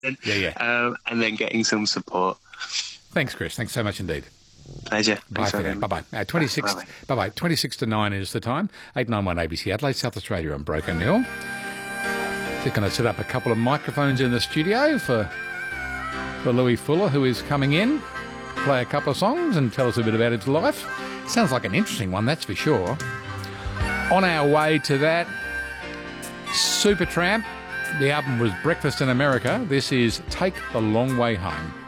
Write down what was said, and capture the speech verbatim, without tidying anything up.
Yeah, yeah. um, and then getting some support. Thanks, Chris. Thanks so much indeed. Pleasure. Bye for now. Bye-bye. Uh, twenty-six, Bye. bye-bye. twenty-six to nine is the time. eight nine one A B C Adelaide, South Australia on Broken Hill. Just going to set up a couple of microphones in the studio for, for Louis Fuller, who is coming in, play a couple of songs and tell us a bit about his life. Sounds like an interesting one, that's for sure. On our way to that, Supertramp. The album was Breakfast in America. This is Take the Long Way Home.